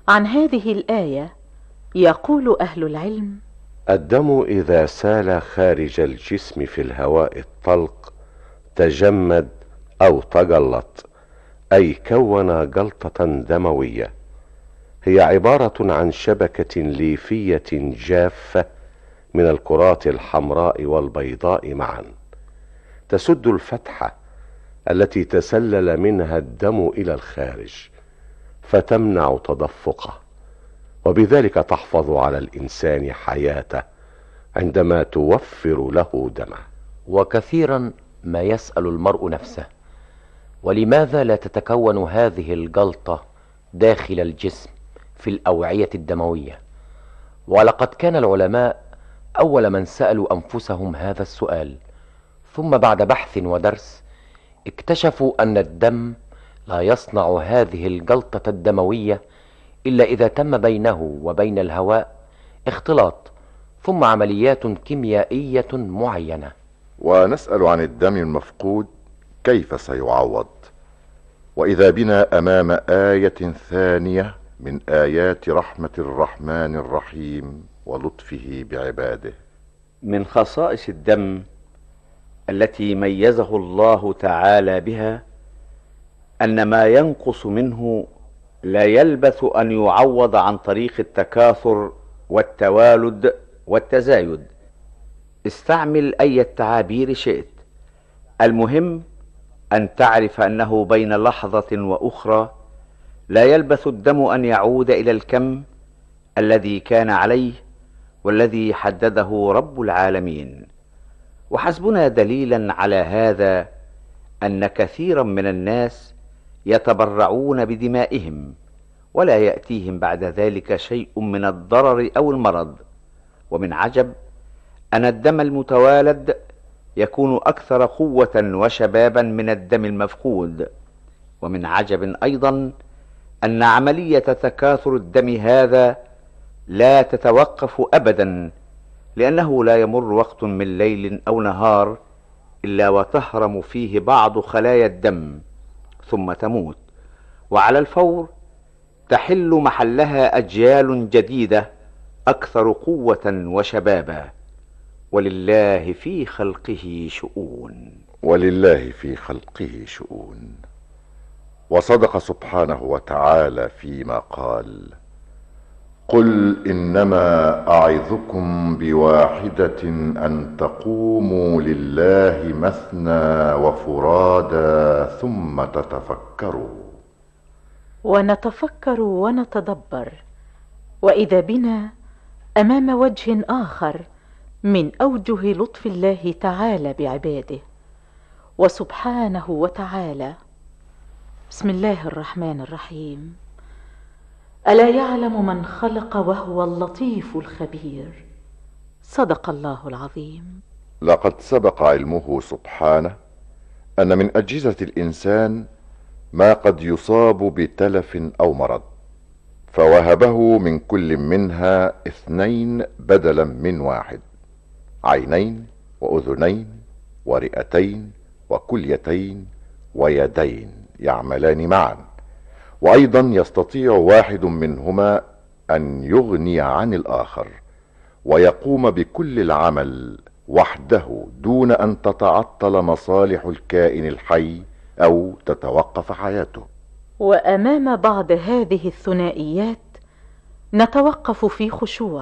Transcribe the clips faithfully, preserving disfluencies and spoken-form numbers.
عن هذه الآية يقول أهل العلم: الدم إذا سال خارج الجسم في الهواء الطلق تجمد أو تجلط، أي كون جلطة دموية، هي عبارة عن شبكة ليفية جافة من الكرات الحمراء والبيضاء معا، تسد الفتحة التي تسلل منها الدم إلى الخارج، فتمنع تدفقه، وبذلك تحفظ على الإنسان حياته عندما توفر له دمه. وكثيرا ما يسأل المرء نفسه: ولماذا لا تتكون هذه الجلطة داخل الجسم في الأوعية الدموية؟ ولقد كان العلماء أول من سألوا أنفسهم هذا السؤال، ثم بعد بحث ودرس اكتشفوا أن الدم لا يصنع هذه الجلطة الدموية إلا إذا تم بينه وبين الهواء اختلاط، ثم عمليات كيميائية معينة. ونسأل عن الدم المفقود كيف سيعوض؟ وإذا بنا أمام آية ثانية من آيات رحمة الرحمن الرحيم ولطفه بعباده. من خصائص الدم التي ميزه الله تعالى بها أن ما ينقص منه لا يلبث أن يعوض عن طريق التكاثر والتوالد والتزايد. استعمل أي التعابير شئت، المهم أن تعرف أنه بين لحظة وأخرى لا يلبث الدم أن يعود إلى الكم الذي كان عليه والذي حدده رب العالمين. وحسبنا دليلا على هذا أن كثيرا من الناس يتبرعون بدمائهم ولا يأتيهم بعد ذلك شيء من الضرر أو المرض. ومن عجب أن الدم المتوالد يكون أكثر قوة وشبابا من الدم المفقود. ومن عجب أيضا أن عملية تكاثر الدم هذا لا تتوقف أبدا، لأنه لا يمر وقت من ليل أو نهار إلا وتهرم فيه بعض خلايا الدم ثم تموت، وعلى الفور تحل محلها أجيال جديدة أكثر قوة وشبابا. ولله في خلقه شؤون. ولله في خلقه شؤون. وصدق سبحانه وتعالى فيما قال: قل إنما أعظكم بواحدة أن تقوموا لله مثنى وفرادا ثم تتفكروا. ونتفكر ونتدبر، وإذا بنا أمام وجه آخر من أوجه لطف الله تعالى بعباده. وسبحانه وتعالى: بسم الله الرحمن الرحيم. ألا يعلم من خلق وهو اللطيف الخبير. صدق الله العظيم. لقد سبق علمه سبحانه أن من أجهزة الإنسان ما قد يصاب بتلف أو مرض، فوهبه من كل منها اثنين بدلا من واحد: عينين وأذنين ورئتين وكليتين ويدين يعملان معا، وأيضا يستطيع واحد منهما أن يغني عن الآخر ويقوم بكل العمل وحده دون أن تتعطل مصالح الكائن الحي أو تتوقف حياته. وأمام بعض هذه الثنائيات نتوقف في خشوع،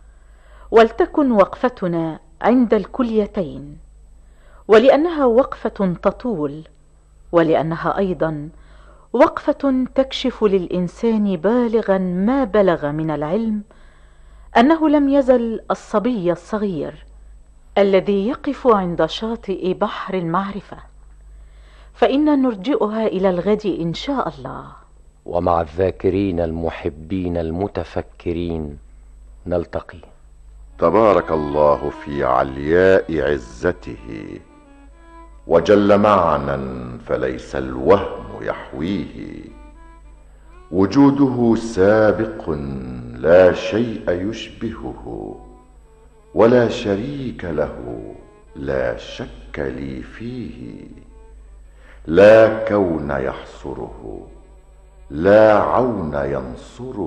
ولتكن وقفتنا عند الكليتين، ولأنها وقفة تطول، ولأنها أيضا وقفة تكشف للإنسان بالغا ما بلغ من العلم أنه لم يزل الصبي الصغير الذي يقف عند شاطئ بحر المعرفة، فإن نرجئها إلى الغد إن شاء الله. ومع الذاكرين المحبين المتفكرين نلتقي. تبارك الله في علياء عزته، وجل معنى فليس الوهم يحويه، وجوده سابق لا شيء يشبهه، ولا شريك له لا شك لي فيه، لا كون يحصره، لا عون ينصره.